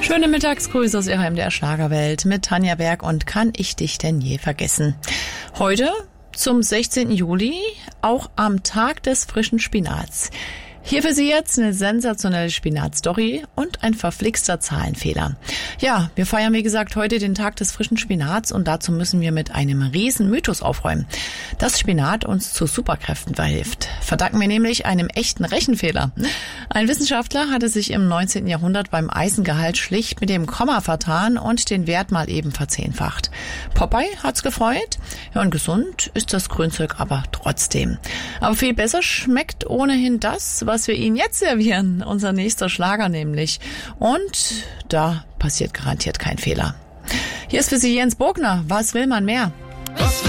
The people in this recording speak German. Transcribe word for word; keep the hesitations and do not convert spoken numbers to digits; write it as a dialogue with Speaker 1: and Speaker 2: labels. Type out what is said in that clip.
Speaker 1: Schöne Mittagsgrüße aus Ihrer M D R Schlagerwelt mit Tanja Berg und Kann ich dich denn je vergessen? Heute zum sechzehnten Juli, auch am Tag des frischen Spinats. Hier für Sie jetzt eine sensationelle Spinat-Story und ein verflixter Zahlenfehler. Ja, wir feiern wie gesagt heute den Tag des frischen Spinats und dazu müssen wir mit einem riesen Mythos aufräumen, dass Spinat uns zu Superkräften verhilft. Verdanken wir nämlich einem echten Rechenfehler. Ein Wissenschaftler hatte sich im neunzehnten Jahrhundert beim Eisengehalt schlicht mit dem Komma vertan und den Wert mal eben verzehnfacht. Popeye hat's gefreut, ja, und gesund ist das Grünzeug aber trotzdem. Aber viel besser schmeckt ohnehin das, was wir Ihnen jetzt servieren. Unser nächster Schlager nämlich. Und da passiert garantiert kein Fehler. Hier ist für Sie Jens Bogner. Was will man mehr?
Speaker 2: Was